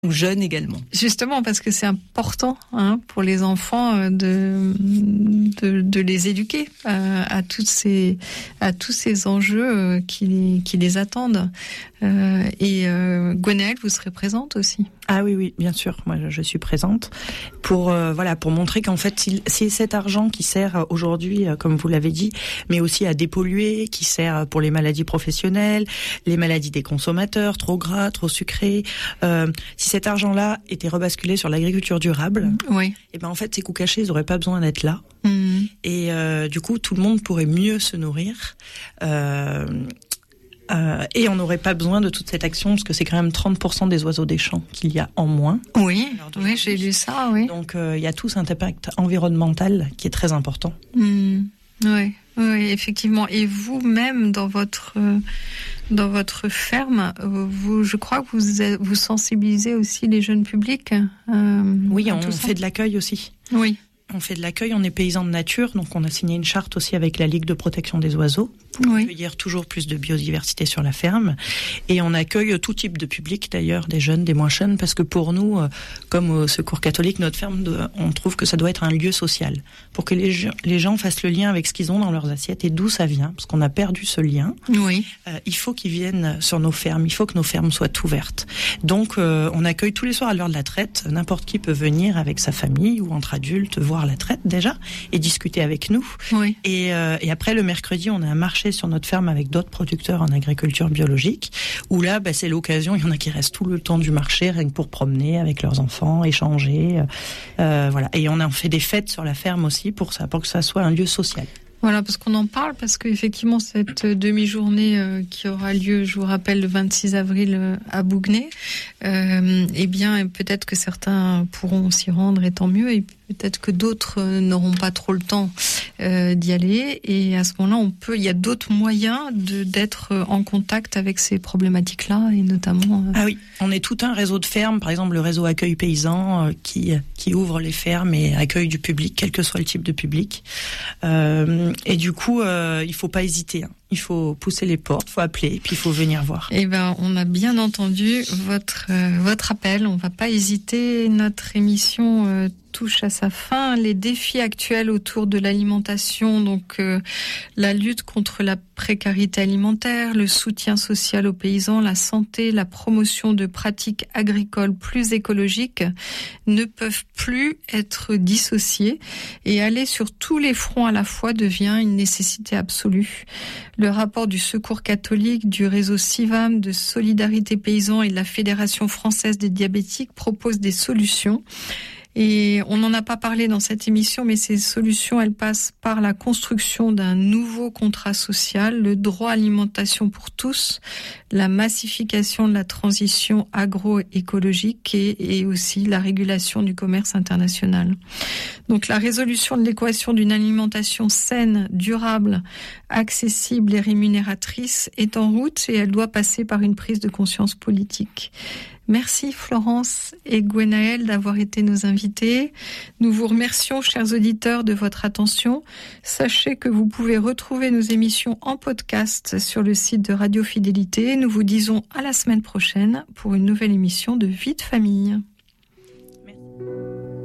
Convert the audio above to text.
ou jeunes également. Justement, parce que c'est important pour les enfants de les éduquer à tous ces enjeux qui les attendent. Et Gwenaëlle, vous serez présente aussi. Ah oui, bien sûr. Moi, je suis présente pour montrer qu'en fait, c'est cet argent qui sert aujourd'hui, comme vous l'avez dit, mais aussi à dépolluer, qui sert pour les maladies professionnelles, les maladies des consommateurs, trop gras, trop sucrés. Si cet argent-là était rebasculé sur l'agriculture durable, oui. Et ben en fait, ces coûts cachés, ils n'auraient pas besoin d'être là. Mmh. Et du coup, tout le monde pourrait mieux se nourrir. Et on n'aurait pas besoin de toute cette action, parce que c'est quand même 30% des oiseaux des champs qu'il y a en moins. Oui, j'ai lu ça, oui. Donc il y a tout cet impact environnemental qui est très important. Oui, effectivement. Et vous-même, dans votre ferme, je crois que vous sensibilisez aussi les jeunes publics. Oui, on fait de l'accueil aussi. Oui. On fait de l'accueil, on est paysans de nature, donc on a signé une charte aussi avec la Ligue de protection des oiseaux pour accueillir toujours plus de biodiversité sur la ferme. Et on accueille tout type de public d'ailleurs, des jeunes, des moins jeunes, parce que pour nous, comme au Secours catholique, notre ferme, on trouve que ça doit être un lieu social, pour que les gens fassent le lien avec ce qu'ils ont dans leurs assiettes et d'où ça vient, parce qu'on a perdu ce lien. Oui. Il faut qu'ils viennent sur nos fermes, il faut que nos fermes soient ouvertes. Donc on accueille tous les soirs à l'heure de la traite, n'importe qui peut venir avec sa famille ou entre adultes, voir la traite déjà et discuter avec nous. Oui. Et après le mercredi, on a un marché sur notre ferme avec d'autres producteurs en agriculture biologique où là, c'est l'occasion. Il y en a qui restent tout le temps du marché rien que pour promener avec leurs enfants, échanger, voilà. Et on a fait des fêtes sur la ferme aussi pour que ça soit un lieu social. Voilà, parce qu'on en parle, parce qu'effectivement, cette demi-journée qui aura lieu, je vous rappelle, le 26 avril à Bouguenais, eh bien, peut-être que certains pourront s'y rendre, et tant mieux, et peut-être que d'autres n'auront pas trop le temps d'y aller, et à ce moment-là, il y a d'autres moyens d'être en contact avec ces problématiques-là, et notamment... Ah oui, on est tout un réseau de fermes, par exemple le réseau Accueil Paysan, qui ouvre les fermes et accueille du public, quel que soit le type de public. Et du coup, il faut pas hésiter. Il faut pousser les portes, il faut appeler, et puis il faut venir voir. Eh ben, on a bien entendu votre appel. On va pas hésiter. Notre émission touche à sa fin. Les défis actuels autour de l'alimentation, donc la lutte contre la précarité alimentaire, le soutien social aux paysans, la santé, la promotion de pratiques agricoles plus écologiques ne peuvent plus être dissociés, et aller sur tous les fronts à la fois devient une nécessité absolue. Le rapport du Secours catholique, du réseau CIVAM, de Solidarité Paysan et de la Fédération française des diabétiques propose des solutions. Et on n'en a pas parlé dans cette émission, mais ces solutions, elles passent par la construction d'un nouveau contrat social, le droit à l'alimentation pour tous, la massification de la transition agroécologique et aussi la régulation du commerce international. Donc la résolution de l'équation d'une alimentation saine, durable, accessible et rémunératrice est en route, et elle doit passer par une prise de conscience politique. Merci Florence et Gwenaëlle d'avoir été nos invités. Nous vous remercions, chers auditeurs, de votre attention. Sachez que vous pouvez retrouver nos émissions en podcast sur le site de Radio Fidélité. Nous vous disons à la semaine prochaine pour une nouvelle émission de Vie de famille.